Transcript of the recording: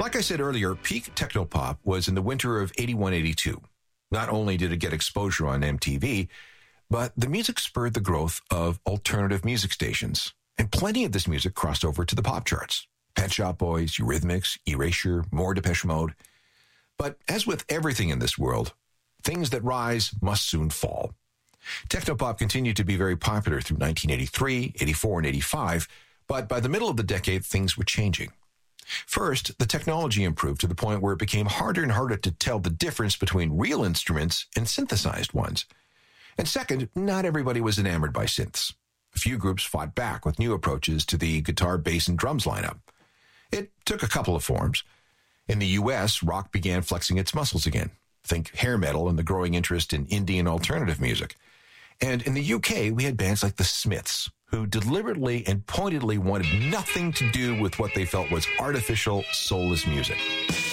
like I said earlier, peak technopop was in the winter of 81-82. Not only did it get exposure on MTV, but the music spurred the growth of alternative music stations. And plenty of this music crossed over to the pop charts. Pet Shop Boys, Eurythmics, Erasure, more Depeche Mode. But as with everything in this world, things that rise must soon fall. Technopop continued to be very popular through 1983, 84, and 85, but by the middle of the decade, things were changing. First, the technology improved to the point where it became harder and harder to tell the difference between real instruments and synthesized ones. And second, not everybody was enamored by synths. A few groups fought back with new approaches to the guitar, bass, and drums lineup. It took a couple of forms. In the U.S., rock began flexing its muscles again. Think hair metal and the growing interest in indie and alternative music. And in the U.K., we had bands like the Smiths, who deliberately and pointedly wanted nothing to do with what they felt was artificial, soulless music.